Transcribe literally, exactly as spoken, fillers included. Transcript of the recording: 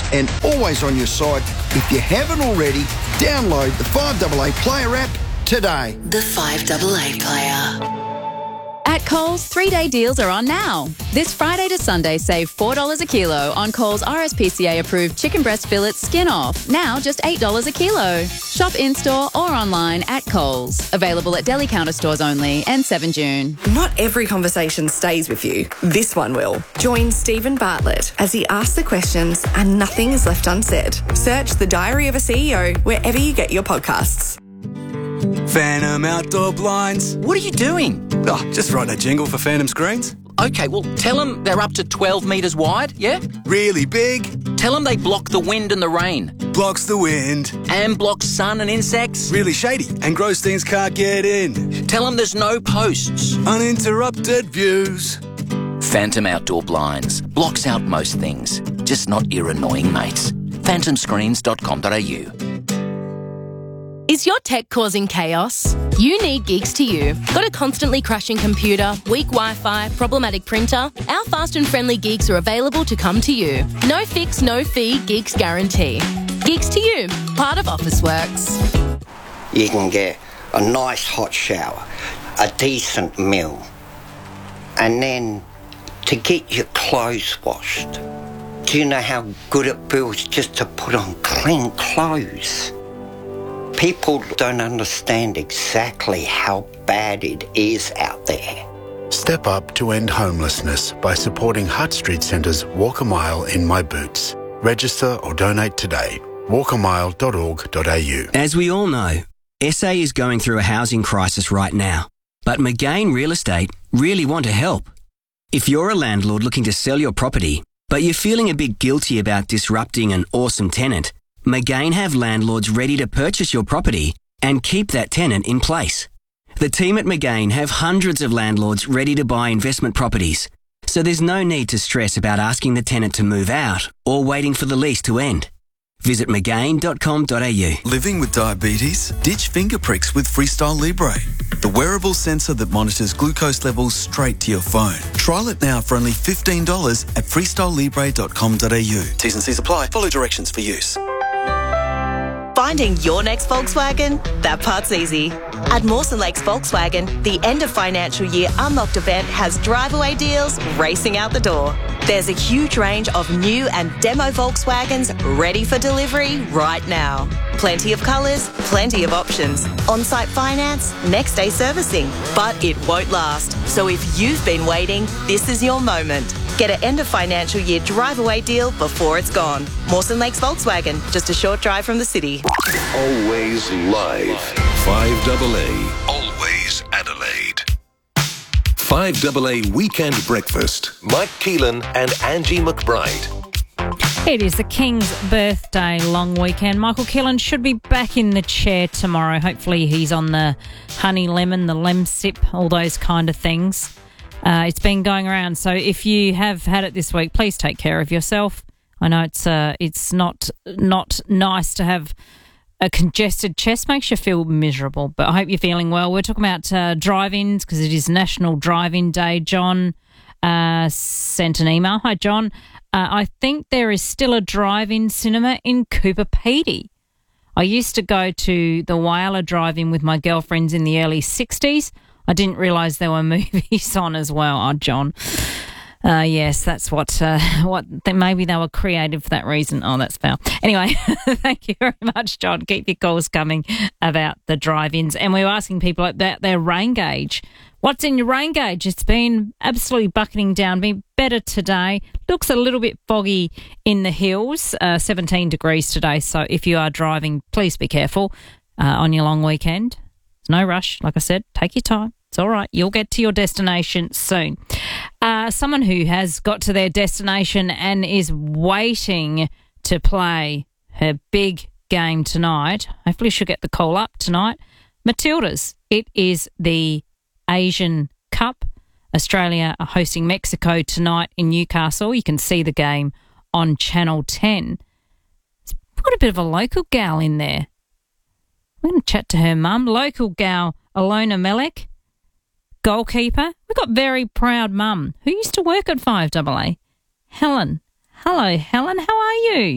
and always on your side. If you haven't already, download the five A A Player app today. The five A A Player. At Coles, three-day deals are on now. This Friday to Sunday, save four dollars a kilo on Coles R S P C A-approved chicken breast fillets skin off. Now just eight dollars a kilo. Shop in-store or online at Coles. Available at deli counter stores only and seven June. Not every conversation stays with you. This one will. Join Stephen Bartlett as he asks the questions and nothing is left unsaid. Search The Diary of a C E O wherever you get your podcasts. Phantom Outdoor Blinds. What are you doing? Oh, just writing a jingle for Phantom Screens. Okay, well, tell them they're up to twelve metres wide, yeah? Really big. Tell them they block the wind and the rain. Blocks the wind. And blocks sun and insects. Really shady, and gross things can't get in. Tell them there's no posts. Uninterrupted views. Phantom Outdoor Blinds. Blocks out most things, just not your annoying mates. phantom screens dot com dot a u. Is your tech causing chaos? You need Geeks to You. Got a constantly crashing computer, weak Wi-Fi, problematic printer? Our fast and friendly Geeks are available to come to you. No fix, no fee, Geeks guarantee. Geeks to You, part of Officeworks. You can get a nice hot shower, a decent meal, and then to get your clothes washed. Do you know how good it feels just to put on clean clothes? People don't understand exactly how bad it is out there. Step up to end homelessness by supporting Hutt Street Centre's Walk a Mile in My Boots. Register or donate today. walk a mile dot org dot a u. As we all know, S A is going through a housing crisis right now, but McGain Real Estate really want to help. If you're a landlord looking to sell your property, but you're feeling a bit guilty about disrupting an awesome tenant, McGain have landlords ready to purchase your property and keep that tenant in place. The team at McGain have hundreds of landlords ready to buy investment properties, so there's no need to stress about asking the tenant to move out or waiting for the lease to end. Visit mcgain dot com dot a u. Living with diabetes? Ditch finger pricks with Freestyle Libre, the wearable sensor that monitors glucose levels straight to your phone. Trial it now for only fifteen dollars at freestyle libre dot com dot a u. T's and C's apply. Follow directions for use. Finding your next Volkswagen? That part's easy. At Mawson Lakes Volkswagen, the end of financial year Unlocked event has drive-away deals racing out the door. There's a huge range of new and demo Volkswagens ready for delivery right now. Plenty of colours, plenty of options. On-site finance, next-day servicing. But it won't last. So if you've been waiting, this is your moment. Get an end of financial year drive-away deal before it's gone. Mawson Lakes Volkswagen, just a short drive from the city. Always live. five A A. Always Adelaide. five A A Weekend Breakfast. Mike Keelan and Angie McBride. It is the King's birthday long weekend. Michael Keelan should be back in the chair tomorrow. Hopefully he's on the honey lemon, the lem sip, all those kind of things. Uh, it's been going around. So if you have had it this week, please take care of yourself. I know it's uh, it's not not nice to have a congested chest. Makes you feel miserable, but I hope you're feeling well. We're talking about uh, drive-ins because it is National Drive-In Day. John uh, sent an email. Hi, John. Uh, I think there is still a drive-in cinema in Cooper Pedy. I used to go to the Whyalla Drive-In with my girlfriends in the early sixties. I didn't realise there were movies on as well. Oh, John. Uh, yes, that's what, uh, what maybe they were created for that reason. Oh, that's foul. Anyway, thank you very much, John. Keep your calls coming about the drive-ins. And we were asking people about their rain gauge. What's in your rain gauge? It's been absolutely bucketing down, been better today. Looks a little bit foggy in the hills, uh, seventeen degrees today. So if you are driving, please be careful uh, on your long weekend. There's no rush. Like I said, take your time. It's all right. You'll get to your destination soon. Uh, someone who has got to their destination and is waiting to play her big game tonight. Hopefully she'll get the call up tonight. Matildas. It is the Asian Cup. Australia are hosting Mexico tonight in Newcastle. You can see the game on Channel ten. It's got a bit of a local gal in there. We're going to chat to her mum. Local gal Alona Melek. Goalkeeper. We've got very proud mum who used to work at five A A. Helen. Hello, Helen. How are you?